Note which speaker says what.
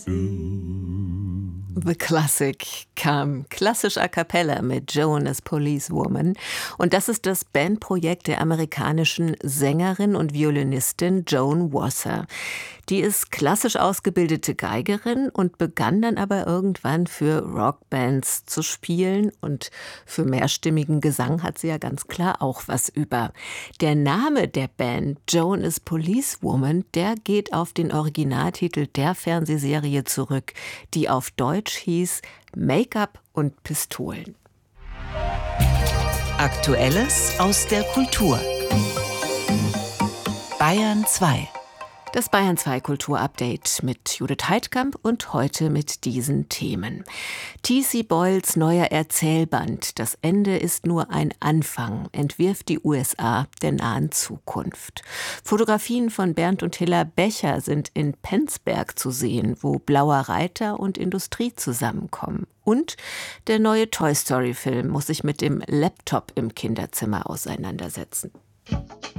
Speaker 1: The Classic kam klassisch a cappella mit Joan as Policewoman. Und das ist das Bandprojekt der amerikanischen Sängerin und Violinistin Joan Wasser. Die ist klassisch ausgebildete Geigerin und begann dann aber irgendwann für Rockbands zu spielen. Und für mehrstimmigen Gesang hat sie ja ganz klar auch was über. Der Name der Band, Joan as Policewoman, der geht auf den Originaltitel der Fernsehserie zurück, die auf Deutsch hieß Make-up und Pistolen.
Speaker 2: Aktuelles aus der Kultur. Bayern 2.
Speaker 1: Das Bayern 2 Kulturupdate mit Judith Heidkamp und heute mit diesen Themen. T.C. Boyles neuer Erzählband Das Ende ist nur ein Anfang entwirft die USA der nahen Zukunft. Fotografien von Bernd und Hilla Becher sind in Penzberg zu sehen, wo Blauer Reiter und Industrie zusammenkommen. Und der neue Toy-Story-Film muss sich mit dem Laptop im Kinderzimmer auseinandersetzen.